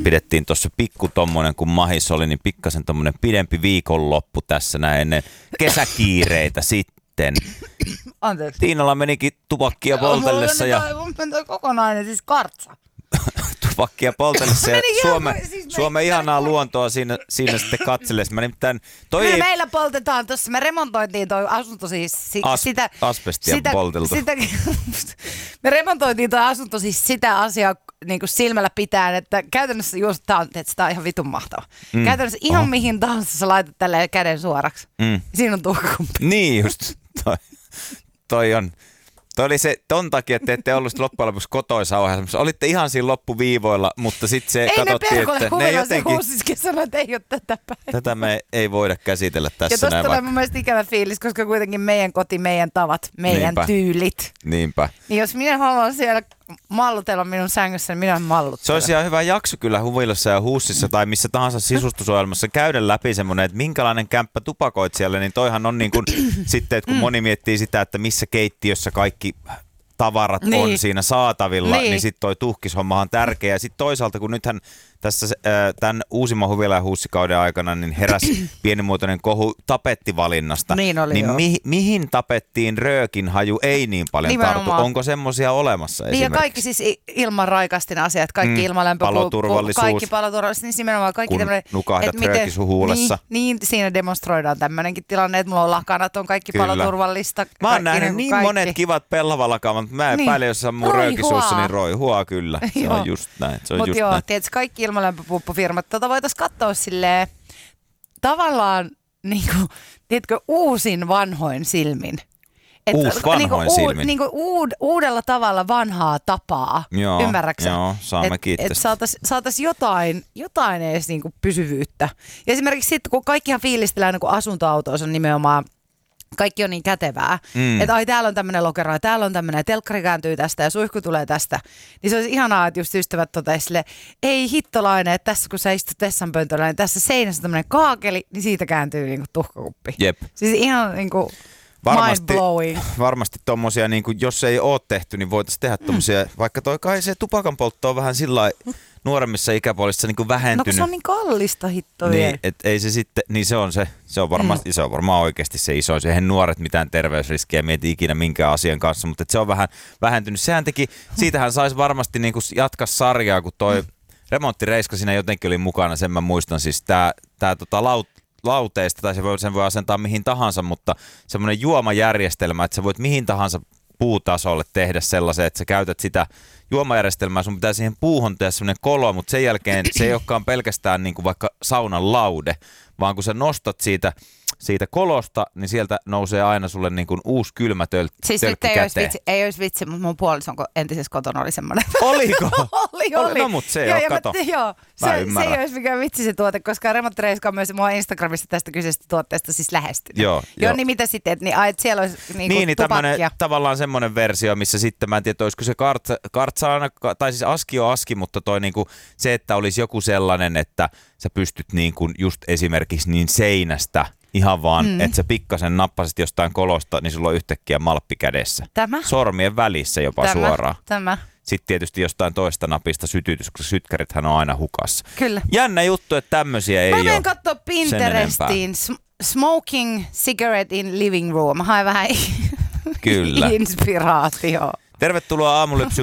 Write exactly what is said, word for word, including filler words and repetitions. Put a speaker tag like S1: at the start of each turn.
S1: pidettiin tuossa pikku tommonen, kun mahis oli, niin pikkasen tommonen pidempi viikonloppu tässä näin ennen kesäkiireitä sitten.
S2: Anteeksi.
S1: Tiinalla menikin tupakkia poltellessa ja...
S2: Mun meni kokonainen siis kartsa.
S1: Tupakkia poltellessa ja Suomen,
S2: siis
S1: Suomen ihanaa luontoa siinä, siinä sitten katsellessa. Mä nimittäin... Toi
S2: me
S1: ei...
S2: Meillä poltetaan tuossa, me remontoitiin toi asunto siis... Si,
S1: As,
S2: sitä,
S1: asbestia
S2: sitä,
S1: polteltu.
S2: Sitä, me remontoitiin toi asunto siis sitä asiaa niin kuin silmällä pitäen, että käytännössä just tää on, että tää on ihan vitun mahtava. Mm. Käytännössä ihan Oho. mihin tahansa sä laitat tälleen käden suoraksi. Mm. Siinä on tuhkakumpi.
S1: Niin just. Toi, toi on... Toi oli se ton takia, että ette ollut loppujen lopuksi kotoisa ohjelmassa. Olitte ihan siinä loppuviivoilla, mutta sitten se
S2: ei
S1: katsottiin,
S2: että...
S1: Ei me perkele
S2: jotenkin... huusiskin sanoi, että ei ole tätä päivää.
S1: Tätä me ei voida käsitellä tässä.
S2: Ja tosta
S1: näin
S2: tulee
S1: vaikka...
S2: mun mielestä ikävä fiilis, koska kuitenkin meidän koti, meidän tavat, meidän
S1: Niinpä.
S2: tyylit.
S1: Niinpä.
S2: Niin jos minä haluan siellä mallutella minun sängyssä, niin minä malluttelen.
S1: Se olisi ihan hyvä jakso kyllä Huvilassa ja Hussissa tai missä tahansa sisustusohjelmassa käydä läpi semmoinen, että minkälainen kämppä tupakoit siellä, niin toihan on niin kuin sitten, että kun moni miettii sitä, että missä keittiössä kaikki tavarat niin. on siinä saatavilla, niin, niin sitten toi tuhkishomma on tärkeä. Ja sitten toisaalta, kun nythän tässä äh, tämän uusimman Huvila ja Hussikauden aikana niin heräsi pienimuotoinen kohu tapettivalinnasta.
S2: Niin oli
S1: niin mi- mihin tapettiin röökin haju ei niin paljon
S2: Nimenomaan.
S1: tartu? Onko semmoisia olemassa
S2: niin ja kaikki siis ilman raikastin asiat, kaikki mm, ilmalämpö,
S1: paloturvallisuus,
S2: kaikki paloturvallisuus, niin nimenomaan kaikki
S1: kun
S2: tämmöinen,
S1: nukahdat röökisuhuulessa.
S2: Niin, niin siinä demonstroidaan tämmöinenkin tilanne, että mulla on lakanat, on kaikki
S1: Kyllä.
S2: paloturvallista.
S1: Mä oon nähnyt niin
S2: kaikki.
S1: monet kivat pellavalakaan, mutta mä epäilen, niin. jos on mun röökisuussa, niin roihua kyllä. Se on just näin. Se on
S2: Mut
S1: just
S2: joo,
S1: näin.
S2: tietysti kaikki ilmalämpöpumppufirmat, tota voitaisiin katsoa silleen tavallaan niinku, tiedätkö, uusin vanhoin silmin. Et,
S1: Uusi vanhoin
S2: niinku,
S1: silmin.
S2: Niinku uud, uudella tavalla vanhaa tapaa,
S1: joo,
S2: ymmärräksä?
S1: Joo, saamme kiittää.
S2: Että et saataisiin saatais jotain, jotain edes niinku pysyvyyttä. Ja esimerkiksi sitten, kun kaikkihan fiilistellään niin asuntoautoissa on nimenomaan, kaikki on niin kätevää, mm. että ai täällä on tämmöinen lokero ja täällä on tämmöinen, telkkari kääntyy tästä ja suihku tulee tästä. Niin se olisi ihanaa, että just ystävät toteisivat silleen, ei hittolainen, että tässä kun sä istut vessanpöntöllä, niin tässä seinässä on tämmöinen kaakeli, niin siitä kääntyy niinku tuhkakuppi.
S1: Jep.
S2: Siis ihan niinku
S1: varmasti,
S2: mind-blowing.
S1: Varmasti tommosia, niin kuin, jos ei ole tehty, niin voitaisiin tehdä tommosia, mm. vaikka toi kai se tupakan poltto on vähän sillä nuoremmissa ikäpuolissa niin kuin vähentynyt.
S2: No kun se on niin kallista hittoja.
S1: Niin, et ei se sitten, niin se on se, se on varmasti, mm. se on varmaan oikeasti se iso. Eihän nuoret mitään terveysriskiä mieti ikinä minkään asian kanssa, mutta se on vähän vähentynyt. Sehän teki, siitähän saisi varmasti niin kuin jatkaa sarjaa, kun toi remonttireiska siinä jotenkin oli mukana, sen mä muistan. Siis tää, tää tota laut, lauteista, tai se voi, sen voi asentaa mihin tahansa, mutta semmoinen juomajärjestelmä, että sä voit mihin tahansa puutasolle tehdä sellaisen, että sä käytät sitä juomajärjestelmää, sun pitää siihen puuhun tehdä semmoinen kolo, mutta sen jälkeen se ei olekaan pelkästään niin kuin vaikka saunan laude, vaan kun sä nostat siitä, siitä kolosta, niin sieltä nousee aina sulle niin kuin uusi kylmä tölkki
S2: siis
S1: tölkki
S2: nyt ei olisi, vitsi, ei olisi vitsi, mutta mun puolison entisessä kotona oli semmoinen.
S1: Oliko?
S2: oli, oli.
S1: No mutta se ei
S2: joo,
S1: ole,
S2: ja
S1: kato.
S2: Mä, joo, se, se ei olisi mikään vitsi se tuote, koska Remonttireiska on myös mua Instagramissa tästä kyseisestä tuotteesta siis lähestynyt.
S1: Joo,
S2: joo,
S1: joo.
S2: Niin mitä sitten, että, niin, ai, että siellä olisi niinku
S1: niin, niin
S2: tupakkia.
S1: tavallaan semmoinen versio, missä sitten mä en tiedä, olisiko se kartsa, kartsa aina, tai siis aski on aski, mutta toi niinku, se, että olisi joku sellainen, että sä pystyt niinku just esimerkiksi niin seinästä ihan vaan, mm. että sä pikkasen nappasit jostain kolosta, niin sulla on yhtäkkiä malppi kädessä.
S2: Tämä?
S1: Sormien välissä jopa
S2: Tämä,
S1: suoraan.
S2: Tämä.
S1: Sitten tietysti jostain toista napista sytytys, koska sytkärithän on aina hukassa.
S2: Kyllä.
S1: Jännä juttu, että tämmöisiä ei ole.
S2: Mä menen katsoa Pinterestiin Smoking Cigarette in Living Room. Hae vähän
S1: Kyllä.
S2: inspiraatio.
S1: Tervetuloa Aamulypsyn